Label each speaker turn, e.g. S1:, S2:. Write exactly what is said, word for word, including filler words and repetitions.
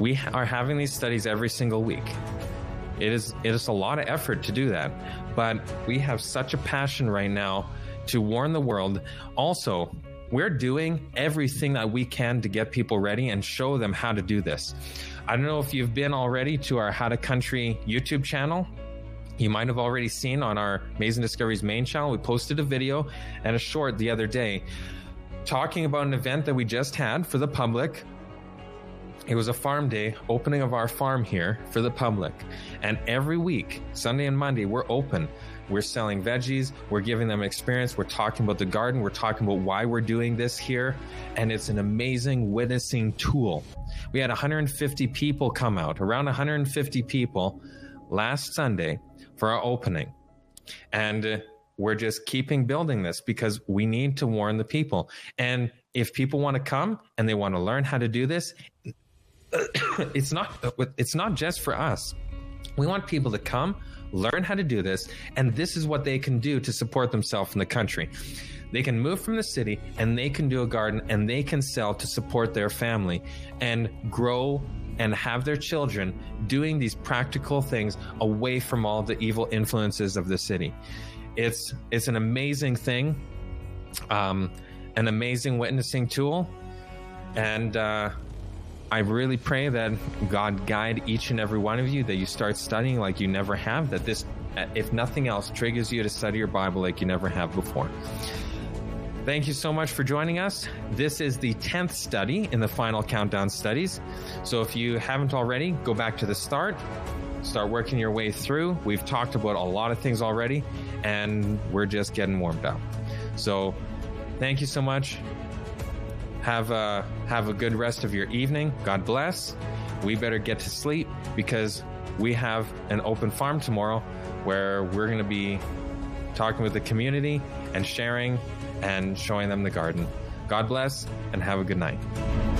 S1: We are having these studies every single week. It is, it is a lot of effort to do that, but we have such a passion right now to warn the world. Also, we're doing everything that we can to get people ready and show them how to do this. I don't know if you've been already to our How to Country YouTube channel. You might have already seen on our Amazing Discoveries main channel, we posted a video and a short the other day talking about an event that we just had for the public. It was a farm day, opening of our farm here for the public. And every week, Sunday and Monday, we're open. We're selling veggies. We're giving them experience. We're talking about the garden. We're talking about why we're doing this here. And it's an amazing witnessing tool. We had one hundred fifty people come out, around one hundred fifty people last Sunday for our opening. And uh, we're just keeping building this because we need to warn the people. And if people want to come and they want to learn how to do this, it's not, it's not just for us. We want people to come, learn how to do this, and this is what they can do to support themselves in the country. They can move from the city and they can do a garden and they can sell to support their family and grow and have their children doing these practical things away from all the evil influences of the city. It's, it's an amazing thing, um, an amazing witnessing tool. And, uh, I really pray that God guide each and every one of you, that you start studying like you never have, that this, if nothing else, triggers you to study your Bible like you never have before. Thank you so much for joining us. This is the tenth study in the Final Countdown studies. So if you haven't already, go back to the start, start working your way through. We've talked about a lot of things already, and we're just getting warmed up. So thank you so much. Have a, have a good rest of your evening. God bless. We better get to sleep because we have an open farm tomorrow where we're going to be talking with the community and sharing and showing them the garden. God bless and have a good night.